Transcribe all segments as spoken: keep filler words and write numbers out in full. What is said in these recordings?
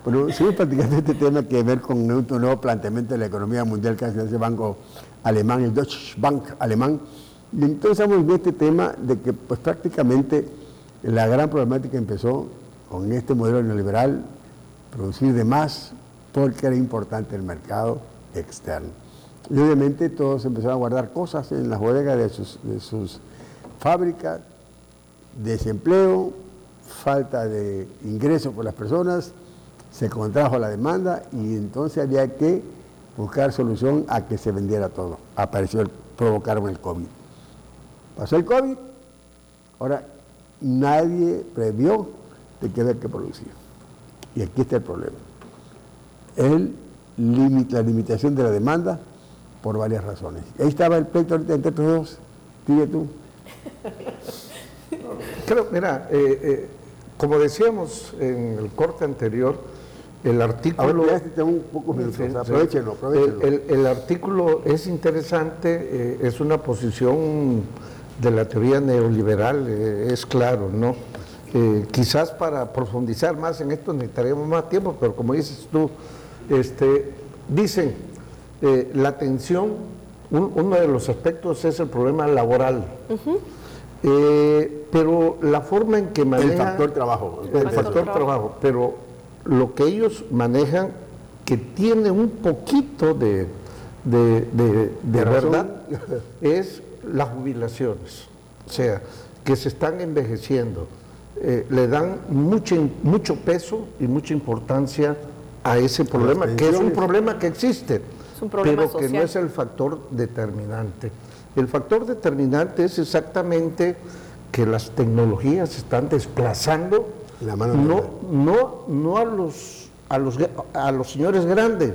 Bueno, sigo platicando este tema que ver con un nuevo planteamiento de la economía mundial que hace ese banco alemán, el Deutsche Bank alemán. Y entonces estamos en este tema de que pues prácticamente la gran problemática empezó con este modelo neoliberal, producir de más, porque era importante el mercado externo. Y obviamente todos empezaron a guardar cosas en las bodegas de sus, de sus fábricas, desempleo, falta de ingresos por las personas, se contrajo la demanda y entonces había que buscar solución a que se vendiera todo. Apareció, el, provocaron el COVID. Pasó el COVID, ahora nadie previó de que había que producir. Y aquí está el problema. El limit, la limitación de la demanda por varias razones. Ahí estaba el pleito ahorita entre estos dos. Dime tú. Creo, mira, eh, eh, como decíamos en el corte anterior, el artículo... Ahora ya un poco minutos, sí, aprovechenlo, aprovechenlo. El, el, el artículo es interesante, eh, es una posición de la teoría neoliberal, eh, es claro, ¿no? Eh, quizás para profundizar más en esto necesitaríamos más tiempo, pero como dices tú, este, dicen, eh, la tensión, un, uno de los aspectos es el problema laboral. Uh-huh. Eh, pero la forma en que manejan... El factor trabajo. El, el factor, factor trabajo. trabajo, pero lo que ellos manejan, que tiene un poquito de, de, de, de verdad, es las jubilaciones. O sea, que se están envejeciendo. Eh, le dan mucho, mucho peso y mucha importancia a ese problema, que es un problema que existe, es un problema pero social, que no es el factor determinante. El factor determinante es exactamente que las tecnologías están desplazando la mano no, no, no a los, a los a los señores grandes,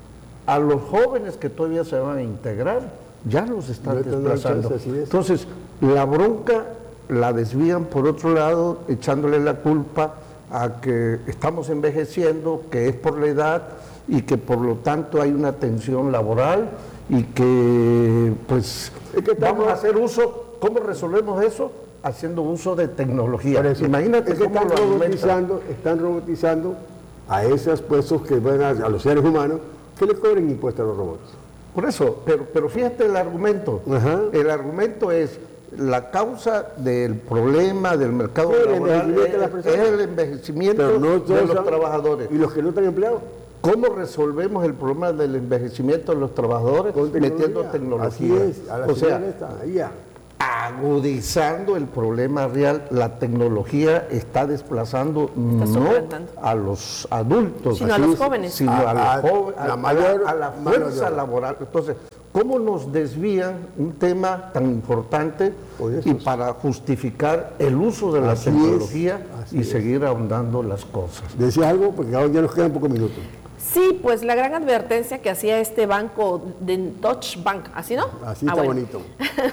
a los jóvenes que todavía se van a integrar, ya los están no desplazando. Entonces, la bronca la desvían por otro lado, echándole la culpa a que estamos envejeciendo, que es por la edad y que por lo tanto hay una tensión laboral y que pues es que vamos a hacer uso. ¿Cómo resolvemos eso? Haciendo uso de tecnología. Eso, imagínate que están robotizando, están robotizando a esos puestos que van a, a los seres humanos que les cobren impuestos a los robots. Por eso, pero, pero fíjate el argumento. Ajá. El argumento es la causa del problema del mercado sí, laboral es, es el envejecimiento no de los son, trabajadores. ¿Y los que no están empleados? ¿Cómo resolvemos el problema del envejecimiento de los trabajadores? Tecnología. Metiendo tecnología. Así es, a la o sea, esta, ahí ya. agudizando el problema real, la tecnología está desplazando está no a los adultos, sino a los jóvenes, sino a, a, a, los jóvenes, a, la, mayor, a la fuerza laboral. Entonces, ¿cómo nos desvían un tema tan importante y para justificar el uso de la así tecnología es, y es. seguir ahondando las cosas? ¿Decía algo? Porque ahora ya nos quedan pocos minutos. Sí, pues la gran advertencia que hacía este banco de Deutsche Bank, ¿así no? Así ah, está bueno. bonito.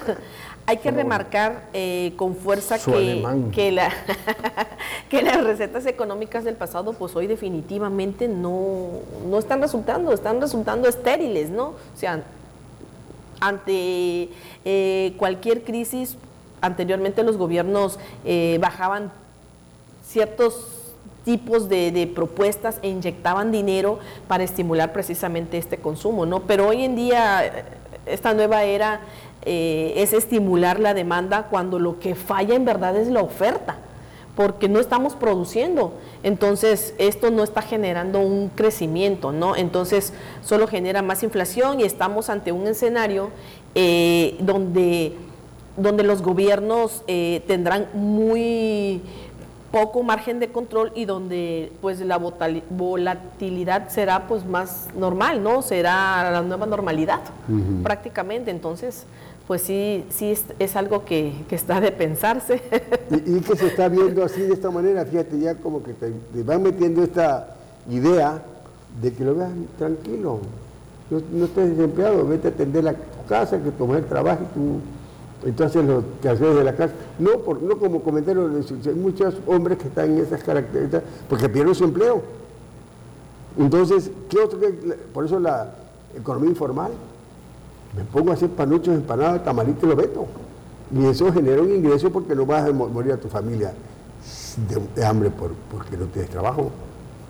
Hay que Muy remarcar eh, con fuerza que, que, la, que las recetas económicas del pasado pues hoy definitivamente no, no están resultando, están resultando estériles, ¿no? O sea, ante eh, cualquier crisis, anteriormente los gobiernos eh, bajaban ciertos tipos de, de propuestas e inyectaban dinero para estimular precisamente este consumo, ¿no? Pero hoy en día, esta nueva era eh, es estimular la demanda cuando lo que falla en verdad es la oferta, porque no estamos produciendo, entonces esto no está generando un crecimiento, ¿no? Entonces solo genera más inflación y estamos ante un escenario eh, donde, donde los gobiernos eh, tendrán muy poco margen de control y donde pues la volatilidad será pues más normal, ¿no? Será la nueva normalidad uh-huh. prácticamente, entonces pues sí, sí es, es algo que, que está de pensarse. Y, y que se está viendo así de esta manera, fíjate, ya como que te, te van metiendo esta idea de que lo veas tranquilo, no, no estés desempleado, vete a atender la casa, que tu mujer trabaje, tú entonces los quehaceres de la casa, no, por, no como comentario, hay muchos hombres que están en esas características porque pierden su empleo. Entonces, ¿qué otro que, por eso la economía informal? Me pongo a hacer panuchos, empanadas, tamalitos y lo veto. Y eso genera un ingreso porque no vas a morir a tu familia de, de hambre por, porque no tienes trabajo.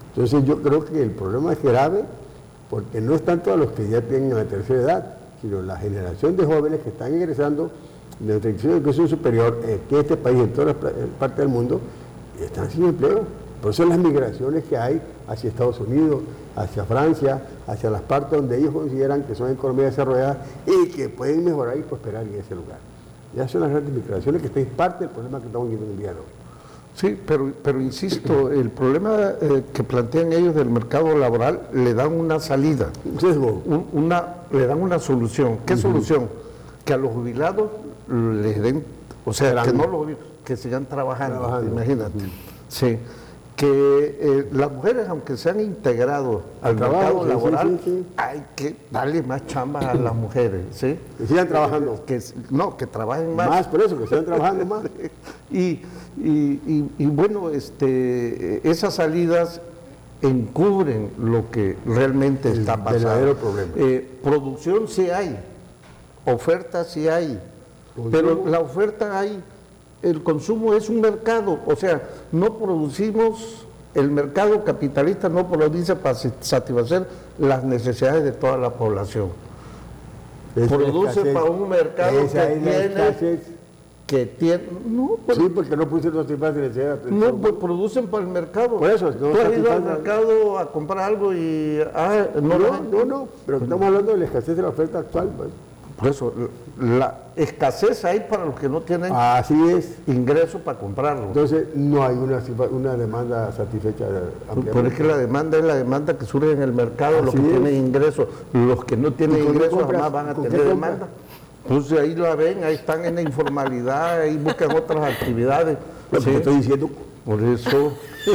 Entonces yo creo que el problema es grave porque no es tanto a los que ya tienen la tercera edad, sino la generación de jóvenes que están ingresando de nuestra institución de educación superior, eh, que este país, en todas las partes del mundo, están sin empleo. Por eso las migraciones que hay hacia Estados Unidos, hacia Francia, hacia las partes donde ellos consideran que son economías desarrolladas y que pueden mejorar y prosperar en ese lugar. Ya son las grandes migraciones que es parte del problema que estamos viviendo en el día de hoy. Sí, pero, pero insisto, el problema eh, que plantean ellos del mercado laboral le dan una salida, un, una, le dan una solución. ¿Qué uh-huh. solución? Que a los jubilados les den, o sea, Serán, que no los que sigan trabajando, trabajando. imagínate. Uh-huh. Sí, que eh, las mujeres, aunque se han integrado al el mercado trabajo, laboral, sí, sí, sí. hay que darle más chamba a las mujeres, ¿sí? Que sigan trabajando. Que, no, que trabajen más. Más, por eso, que sigan trabajando más. y, y, y, y bueno, este, esas salidas encubren lo que realmente el está pasando. Verdadero problema. Eh, producción sí hay, oferta sí hay, ¿Consumo? Pero la oferta hay. El consumo es un mercado, o sea, no producimos, el mercado capitalista no produce para satisfacer las necesidades de toda la población. Es produce para un mercado que tiene, que tiene, no, pues, sí, porque no pusieron los tipos de necesidades. No, pues producen para el mercado. Por eso, no, tú has ido al mercado a comprar algo y ah, no, no, no, no, pero estamos hablando de la escasez de la oferta actual, pues. Por eso, la escasez hay para los que no tienen Así es. ingresos para comprarlo. Entonces, no hay una, una demanda satisfecha. Pero es que la demanda es la demanda que surge en el mercado, Así los que es. tienen ingresos. Los que no tienen ingresos jamás van a tener demanda. Entonces, ahí la ven, ahí están en la informalidad, ahí buscan otras actividades. Lo que estoy diciendo. Por eso.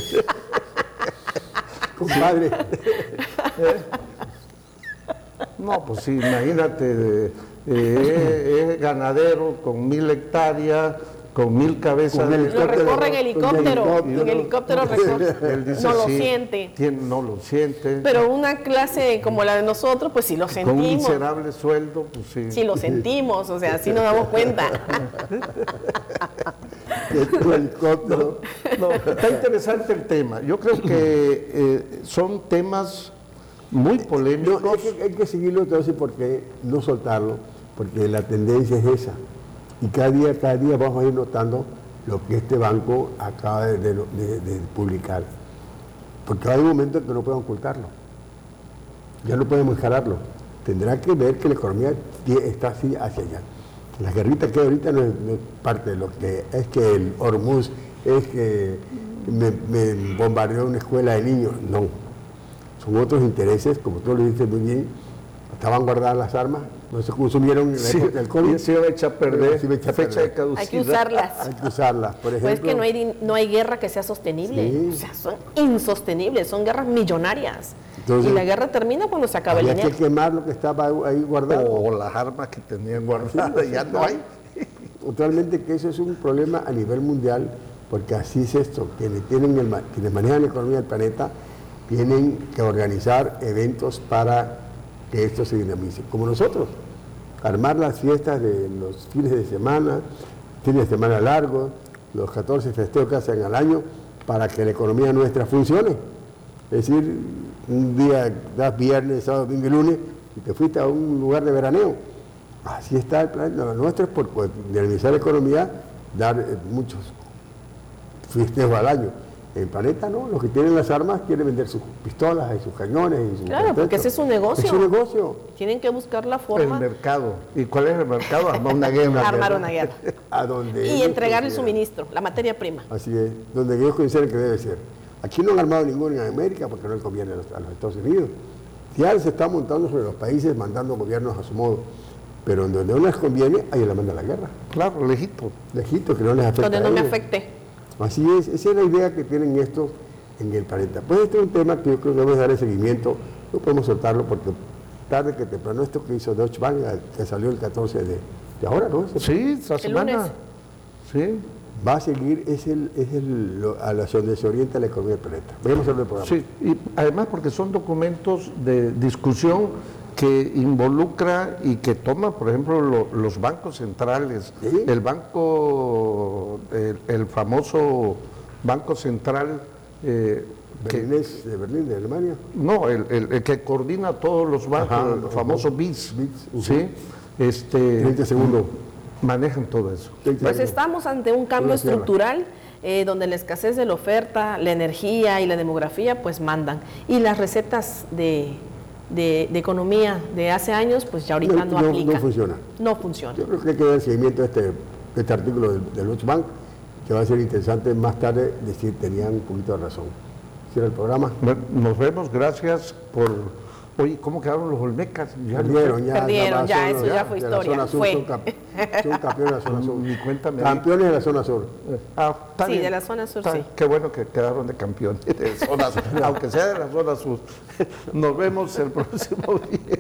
Compadre. ¿Eh? No, pues sí, imagínate. Eh, es ganadero con mil hectáreas, con mil cabezas. Lo recorre en helicóptero, en helicóptero recorre. Él dice, no lo sí, siente. Tiene, no lo siente. Pero una clase como la de nosotros, pues sí lo sentimos. Con un miserable sueldo, pues sí. Sí lo sentimos, o sea, sí nos damos cuenta. No, no, está interesante el tema. Yo creo que eh, son temas muy polémicos. No, hay, que, hay que seguirlo entonces porque no soltarlo, porque la tendencia es esa. Y cada día, cada día vamos a ir notando lo que este banco acaba de, de, de, de publicar. Porque hay un momento en que no podemos ocultarlo. Ya no podemos escalarlo. Tendrá que ver que la economía está así hacia allá. Las guerritas que ahorita no es, no es parte de lo que es que el Hormuz es que me, me bombardeó una escuela de niños. No. Son otros intereses, como tú lo dices muy bien, estaban guardadas las armas, no se consumieron en la sí, época del COVID. Se iba a echar a perder, sí, a fecha de caducidad. Hay que usarlas. Hay que usarlas, por ejemplo. Pues es que no hay, no hay guerra que sea sostenible, sí. o sea, son insostenibles, son guerras millonarias. Entonces, y la guerra termina cuando se acaba el dinero. Hay que quemar lo que estaba ahí guardado. O las armas que tenían guardadas, ya no hay. Totalmente que eso es un problema a nivel mundial, porque así es esto, quienes, tienen el, quienes manejan la economía del planeta, tienen que organizar eventos para que esto se dinamice, como nosotros, armar las fiestas de los fines de semana, fines de semana largos, los catorce festejos que hacen al año, para que la economía nuestra funcione. Es decir, un día das viernes, sábado, domingo y lunes, y te fuiste a un lugar de veraneo. Así está el plan. Lo nuestro es por, por dinamizar la economía, dar eh, muchos festejos al año. En el planeta no, los que tienen las armas quieren vender sus pistolas y sus cañones y sus Claro, porque ese es un negocio. Es un negocio. Tienen que buscar la forma. El mercado. ¿Y cuál es el mercado? Armar una guerra. Armar una guerra. A donde y entregar el suministro, la materia prima. Así es, donde ellos consideran que debe ser. Aquí no han armado ninguno en América porque no le conviene a los, a los Estados Unidos. Ya se está montando sobre los países, mandando gobiernos a su modo. Pero en donde no les conviene, ahí le manda la guerra. Claro, lejito. Lejito, que no les afecte. Donde no a me ellos. afecte. Así es, esa es la idea que tienen estos en el planeta. Pues este es un tema que yo creo que debemos darle seguimiento, no podemos soltarlo porque tarde que temprano esto que hizo Deutsche Bank, que salió el catorce de, de ahora, ¿no? Sí, esta semana. Lunes. Sí. Va a seguir, es el, es el, lo, a la donde se orienta la economía del planeta. Vamos a hacer el programa. Sí, y además porque son documentos de discusión que involucra y que toma, por ejemplo, lo, los bancos centrales, ¿Sí? el banco, el, el famoso Banco Central eh, que, Berlín es de Berlín, de Alemania. no, el, el- el que coordina todos los bancos, Ajá, el ajá. famoso B I S, B I S, ujú. ¿sí? Este, treinta segundos. manejan todo eso. treinta Pues segundos. estamos ante un cambio Una sierra. estructural eh, donde la escasez de la oferta, la energía y la demografía pues mandan. Y las recetas de, de- de economía de hace años pues ya ahorita No, no, no- aplican. no funciona. No funciona. Yo creo que hay que dar seguimiento a este, a este artículo del, del Deutsche Bank, que va a ser interesante más tarde decir tenían un poquito de razón. Cierra el programa. Bueno, nos vemos, gracias por... Oye, ¿cómo quedaron los Olmecas? Ya no sé. Perdieron, ya, Perdieron, ya, son- eso ya fue de la historia, zona sur, fue. Son, cap- son campeones de la zona sur. Ni cuenta me di. Campeones de la zona sur. Ah, está Sí, bien. de la zona sur, Está- sí. Qué bueno que quedaron de campeones de zona sur, aunque sea de la zona sur. Nos vemos el próximo día.